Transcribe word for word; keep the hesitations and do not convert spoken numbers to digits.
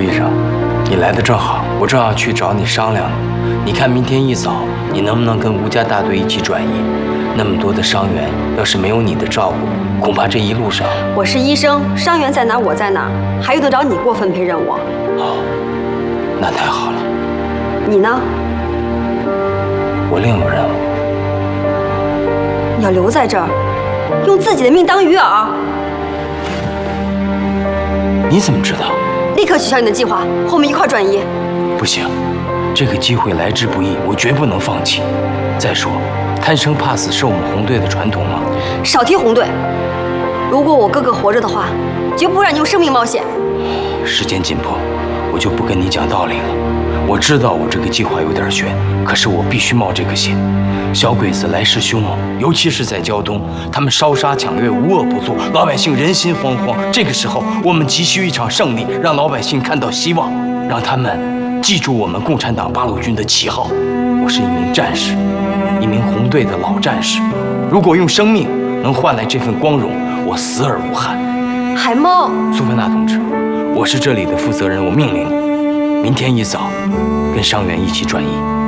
医生，你来的正好，我正要去找你商量呢。你看明天一早，你能不能跟吴家大队一起转移？那么多的伤员，要是没有你的照顾，恐怕这一路上…… 我是医生，伤员在哪我在哪，还用得着你给我分配任务？ 哦，那太好了。 你呢？ 我另有任务。 你要留在这儿，用自己的命当鱼饵？ 你怎么知道？ 立刻取消你的计划，和我们一块转移。 不行，这个机会来之不易，我绝不能放弃。再说，贪生怕死是我们红队的传统吗？ 少提红队。如果我哥哥活着的话，绝不让你用生命冒险。 时间紧迫，我就不跟你讲道理了。我知道我这个计划有点悬，可是我必须冒这个险。小鬼子来势凶猛，尤其是在胶东，他们烧杀抢掠，无恶不作，老百姓人心惶惶。这个时候，我们急需一场胜利，让老百姓看到希望，让他们记住我们共产党八路军的旗号。我是一名战士，一名红队的老战士。如果用生命能换来这份光荣，我死而无憾。 海猫， 苏芬娜同志，我是这里的负责人，我命令你，明天一早跟伤员一起转移。